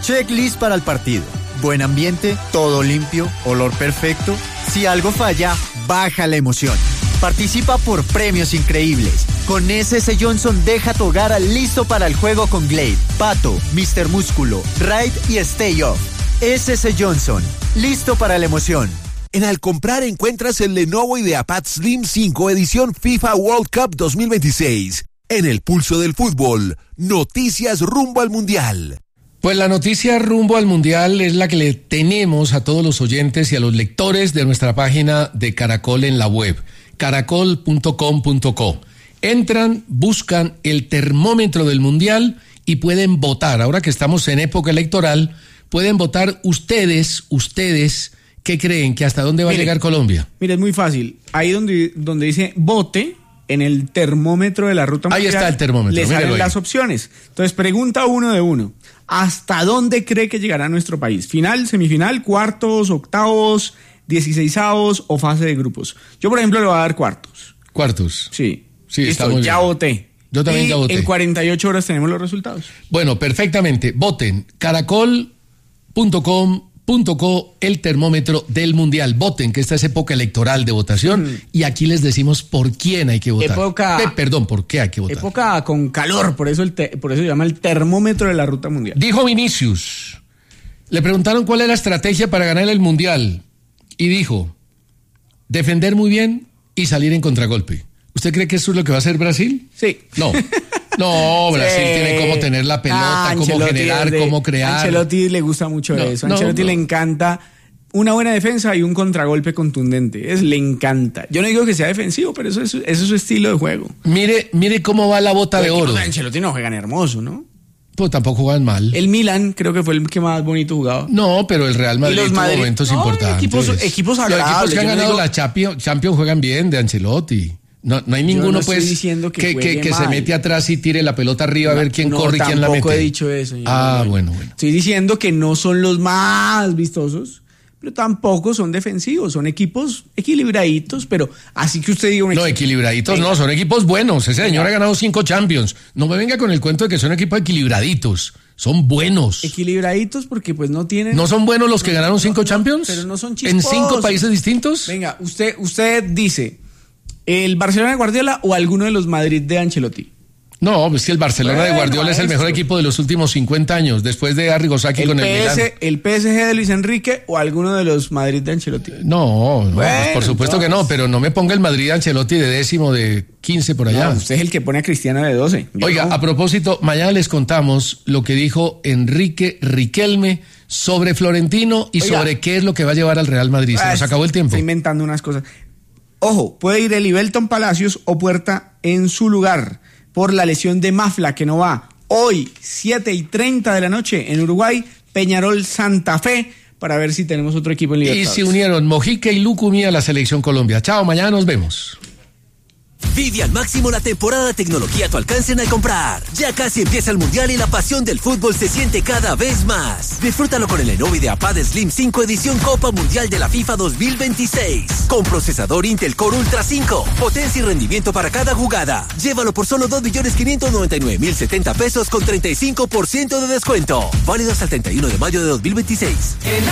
Checklist para el partido. Buen ambiente, todo limpio, olor perfecto. Si algo falla, baja la emoción. Participa por premios increíbles. Con SS Johnson deja tu hogar listo para el juego con Glade, Pato, Mr. Músculo, Raid y Stay Off. SS Johnson, listo para la emoción. En Al Comprar encuentras el Lenovo IdeaPad Slim 5 edición FIFA World Cup 2026. En el pulso del fútbol, noticias rumbo al Mundial. Pues la noticia rumbo al Mundial es la que le tenemos a todos los oyentes y a los lectores de nuestra página de Caracol en la web, caracol.com.co. Entran, buscan el termómetro del Mundial y pueden votar. Ahora que estamos en época electoral, pueden votar ustedes, ¿qué creen? ¿Que hasta dónde va a llegar Colombia? Mire, es muy fácil. Ahí donde dice vote, en el termómetro de la ruta mundial. Ahí está el termómetro. Le salen las opciones. Entonces, pregunta uno de uno. ¿Hasta dónde cree que llegará nuestro país? ¿Final, semifinal, cuartos, octavos, 16avos o fase de grupos? Yo, por ejemplo, le voy a dar cuartos. ¿Cuartos? Sí. Sí, listo, está muy ya bien. voté. Yo también ya voté. En 48 horas tenemos los resultados. Bueno, perfectamente. Voten. Caracol.com.co, el termómetro del Mundial. Voten, que esta es época electoral de votación. Y aquí les decimos por quién hay que votar. ¿Por qué hay que votar? Época con calor, por eso se llama el termómetro de la ruta mundial. Dijo Vinicius. Le preguntaron cuál es la estrategia para ganar el Mundial. Y dijo, defender muy bien y salir en contragolpe. ¿Usted cree que eso es lo que va a hacer Brasil? Sí. No, Brasil tiene cómo tener la pelota, cómo generar, cómo crear. A Ancelotti le gusta mucho eso. A Ancelotti le encanta una buena defensa y un contragolpe contundente. Le encanta. Yo no digo que sea defensivo, pero eso es su estilo de juego. Mire cómo va la bota de oro. Ancelotti no juegan hermoso, ¿no? Pues tampoco juegan mal. El Milan creo que fue el que más bonito jugaba. No, pero el Real Madrid tuvo momentos importantes. Equipos agradables. Los equipos que han ganado la Champions juegan bien de Ancelotti. No hay ninguno pues que se mete atrás y tire la pelota arriba a ver quién corre y quién la mete. Tampoco he dicho eso. Bueno. Estoy diciendo que no son los más vistosos, pero tampoco son defensivos, son equipos equilibraditos, pero así que usted diga un equipo. No, equilibraditos no, son equipos buenos. Ese señor ha ganado 5 Champions. No me venga con el cuento de que son equipos equilibraditos. Son buenos. Equilibraditos porque pues no tienen... ¿No son buenos los que ganaron 5 Champions? Pero no son chisposos. ¿En 5 países distintos? Venga, usted dice, ¿el Barcelona de Guardiola o alguno de los Madrid de Ancelotti? No, es que el Barcelona de Guardiola es el mejor equipo de los últimos 50 años, después de Arrigo Sacchi con el Milan. ¿El PSG de Luis Enrique o alguno de los Madrid de Ancelotti? No, pues por supuesto que no, pero no me ponga el Madrid de Ancelotti de 10º, de 15 por allá. No, usted es el que pone a Cristiano de 12. Oiga, a propósito, mañana les contamos lo que dijo Enrique Riquelme sobre Florentino y sobre qué es lo que va a llevar al Real Madrid. Se nos acabó el tiempo. Está inventando unas cosas. Ojo, puede ir Elivelton Palacios o Puerta en su lugar por la lesión de Mafla, que no va. Hoy, 7:30 de la noche, en Uruguay, Peñarol Santa Fe, para ver si tenemos otro equipo en Libertadores. Y se unieron Mojica y Lucumí a la Selección Colombia. Chao, mañana nos vemos. Vive al máximo la temporada de tecnología a tu alcance en Al Comprar. Ya casi empieza el Mundial y la pasión del fútbol se siente cada vez más. Disfrútalo con el Lenovo IdeaPad Slim 5 edición Copa Mundial de la FIFA 2026. Con procesador Intel Core Ultra 5. Potencia y rendimiento para cada jugada. Llévalo por solo 2.599.070 pesos con 35% de descuento. Válido hasta el 31 de mayo de 2026.